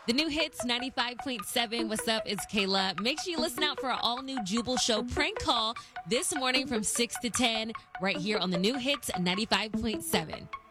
The new hits 95.7. What's up? It's Kayla. Make sure you listen out for our all new Jubal Show prank call this morning from 6 to 10 right here on the new hits 95.7.